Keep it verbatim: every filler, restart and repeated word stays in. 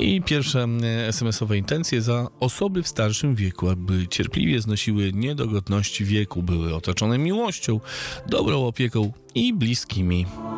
I pierwsze es em esowe intencje za osoby w starszym wieku, aby cierpliwie znosiły niedogodności wieku, były otoczone miłością, dobrą opieką i bliskimi.